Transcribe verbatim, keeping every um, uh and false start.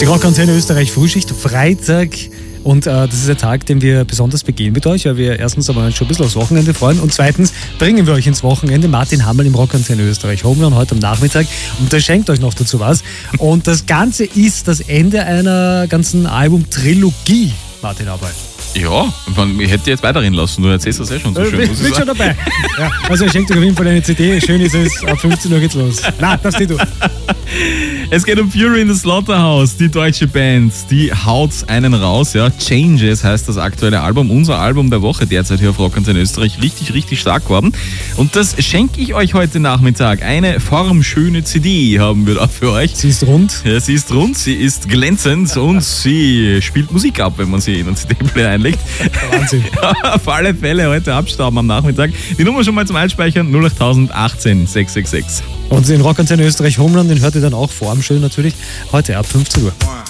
Die Rockantenne Österreich Frühschicht, Freitag. Und äh, das ist ein Tag, den wir besonders begehen mit euch, weil wir erstens aber uns schon ein bisschen aufs Wochenende freuen und zweitens bringen wir euch ins Wochenende. Martin Hammerl im Rockantenne Österreich Homerun heute am Nachmittag und der schenkt euch noch dazu was. Und das Ganze ist das Ende einer ganzen Album-Trilogie, Martin Hammerl. Ja, ich hätte jetzt weiterreden lassen, du erzählst das eh schon so schön. Ich bin schon dabei. Ja, also er schenkt euch auf jeden Fall eine C D, schön ist es, ab fünfzehn Uhr geht's los. Nein, das nicht du. Es geht um Fury in the Slaughterhouse, die deutsche Band, die haut einen raus, ja. Changes heißt das aktuelle Album, unser Album der Woche derzeit hier auf Rockantenne Österreich, richtig, richtig stark geworden. Und das schenke ich euch heute Nachmittag. Eine formschöne C D haben wir da für euch. Sie ist rund. Ja, sie ist rund, sie ist glänzend und sie spielt Musik ab, wenn man sie in einen C D-Player einlegt. Wahnsinn. Auf alle Fälle heute abstauben am Nachmittag. Die Nummer schon mal zum Einspeichern, null acht achtzehn sechs sechs sechs. Und den Rockantenne Österreich Homerun, den hört ihr dann auch formschön natürlich heute ab fünfzehn Uhr.